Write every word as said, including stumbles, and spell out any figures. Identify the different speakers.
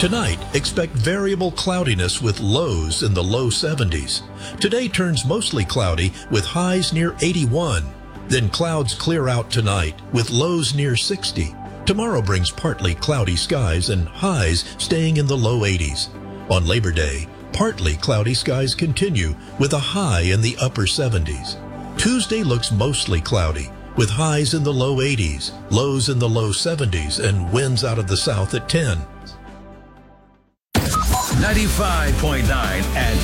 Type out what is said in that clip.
Speaker 1: Tonight, expect variable cloudiness with lows in the low seventies. Today turns mostly cloudy with highs near eighty-one. Then clouds clear out tonight with lows near sixty. Tomorrow brings partly cloudy skies and highs staying in the low eighties. On Labor Day, partly cloudy skies continue with a high in the upper seventies. Tuesday looks mostly cloudy with highs in the low eighties, lows in the low seventies, and winds out of the south at ten.
Speaker 2: ninety-five point nine and